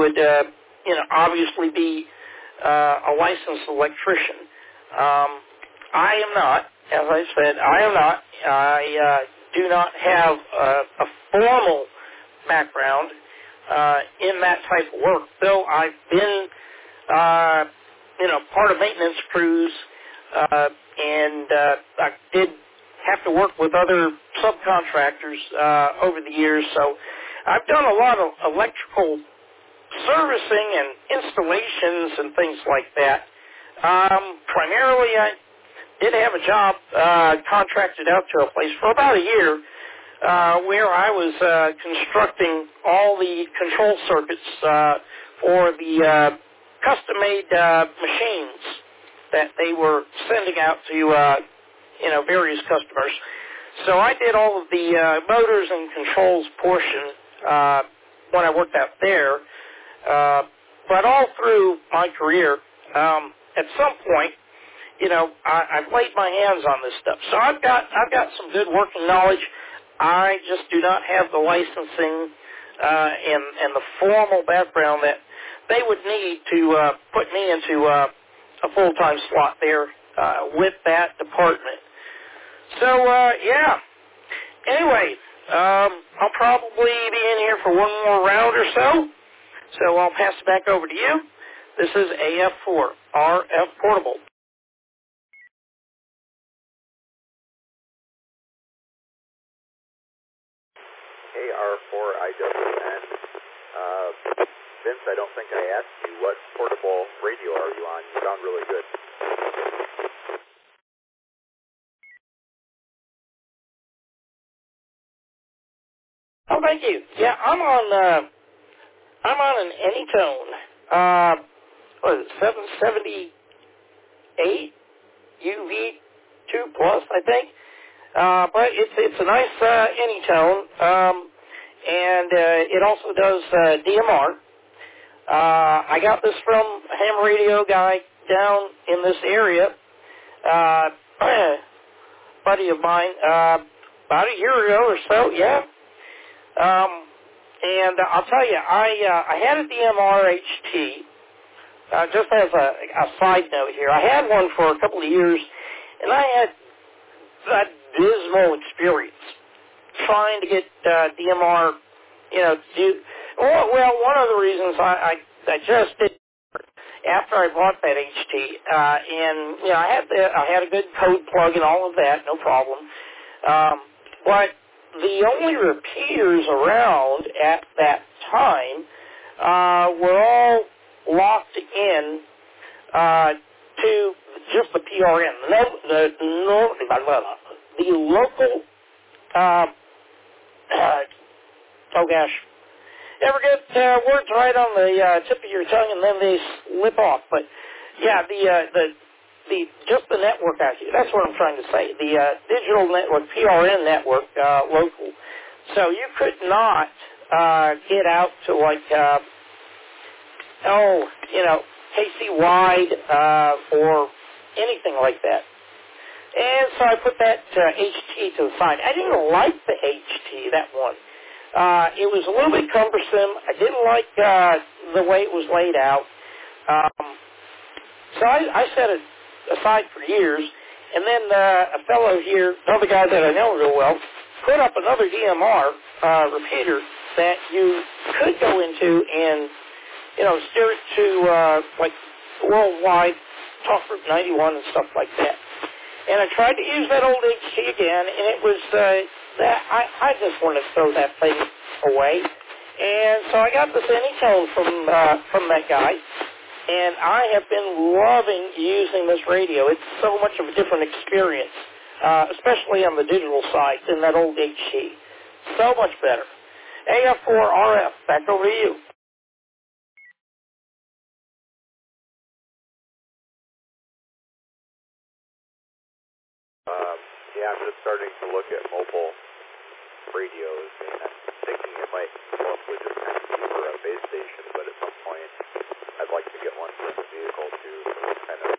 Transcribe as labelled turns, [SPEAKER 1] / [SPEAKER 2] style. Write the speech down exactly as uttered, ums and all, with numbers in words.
[SPEAKER 1] would, uh, you know, obviously be uh, a licensed electrician. Um, I am not, as I said, I am not. I uh, do not have a, a formal background uh, in that type of work, though I've been, uh, you know, part of maintenance crews, uh, and uh, I did have to work with other subcontractors uh, over the years, so I've done a lot of electrical servicing and installations and things like that. Um, primarily, I did have a job uh, contracted out to a place for about a year uh, where I was uh, constructing all the control circuits uh, for the uh, custom-made uh, machines that they were sending out to, uh, you know, various customers. So I did all of the uh, motors and controls portion uh, when I worked out there. Uh, but all through my career, um, at some point, you know, I, I've laid my hands on this stuff. So I've got I've got some good working knowledge. I just do not have the licensing uh, and and the formal background that they would need to uh, put me into uh, a full-time slot there uh, with that department. So uh, yeah. Anyway, um, I'll probably be in here for one more round or so. So I'll pass it back over to you. This is A F four, R F Portable.
[SPEAKER 2] A R four I W N. Uh, Vince, I don't think I asked you, what portable radio are you on? You sound really good.
[SPEAKER 1] Oh, thank you. Yeah, I'm on, uh, I'm on an Anytone, uh, what is it, seven seventy-eight U V two plus, I think. Uh, but it's, it's a nice, uh, Anytone, um, and, uh, it also does, uh, D M R. Uh, I got this from a ham radio guy down in this area, uh, buddy of mine, uh, about a year ago or so, yeah. Um, and uh, I'll tell you, I uh, I had a D M R H T, uh, just as a, a side note here. I had one for a couple of years, and I had a dismal experience trying to get uh, D M R, you know, to do, well, well, one of the reasons I, I, I just did after I bought that H T, uh, and, you know, I had the, I had a good code plug and all of that, no problem, um, but the only repeaters around at that time uh, were all locked in uh, to just the P R N. No, the, no, the local, uh, uh, oh gosh, ever get uh, words right on the uh, tip of your tongue and then they slip off? But yeah, the uh, the the just the network out here. That's what I'm trying to say. The uh, digital network, P R N network, uh, local. So you could not uh, get out to like uh, oh, you know, K C wide uh, or anything like that. And so I put that uh, H T to the side. I didn't like the H T, that one. Uh, it was a little bit cumbersome. I didn't like uh, the way it was laid out. Um, so I, I set it aside for years. And then uh, a fellow here, another guy that I know real well, put up another D M R uh, repeater that you could go into and, you know, steer it to, uh, like, worldwide Talk Group ninety-one and stuff like that. And I tried to use that old H T again, and it was, uh, that I, I just wanted to throw that thing away. And so I got this Anytone from, uh, from that guy, and I have been loving using this radio. It's so much of a different experience, uh, especially on the digital side than that old H T. So much better. A F four R F, back over to you.
[SPEAKER 2] Um, yeah, I'm just starting to look at mobile radios, and I'm thinking it might mostly just kind of be for a base station, but at some point I'd like to get one for the vehicle too, so kind of